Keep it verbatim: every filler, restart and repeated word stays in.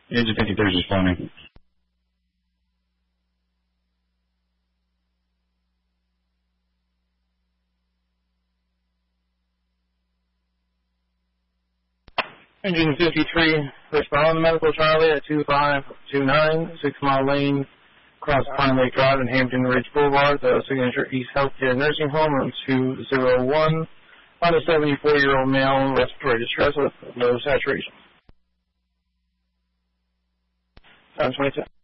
Engine fifty-three is responding. Engine fifty-three, respond medical Charlie at two five two nine, six mile lane, across Pine Lake Drive and Hampton Ridge Boulevard, the Signature East Healthcare Nursing Home, room two oh one, on a seventy-four-year-old male, respiratory distress with low saturation. Time twenty-two.